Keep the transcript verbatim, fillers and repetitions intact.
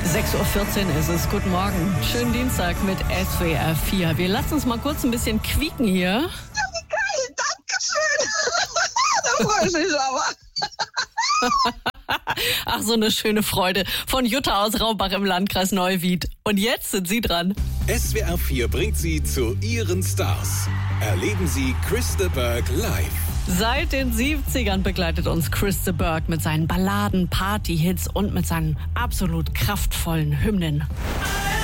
sechs Uhr vierzehn ist es. Guten Morgen. Schönen Dienstag mit S W R vier. Wir lassen uns mal kurz ein bisschen quieken hier. Ja, wie geil. Dankeschön. Da freue ich mich aber. Ach, so eine schöne Freude. Von Jutta aus Raubach im Landkreis Neuwied. Und jetzt sind Sie dran. S W R vier bringt Sie zu Ihren Stars. Erleben Sie Chris de Burgh live. Seit den siebzigern begleitet uns Chris de Burgh mit seinen Balladen, Party-Hits und mit seinen absolut kraftvollen Hymnen.